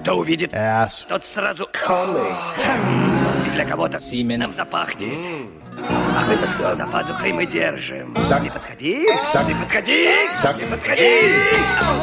Кто увидит, Ass. тот сразу... И для кого-то нам запахнет. А за пазухой мы держим. Не подходи, не подходи, не подходи.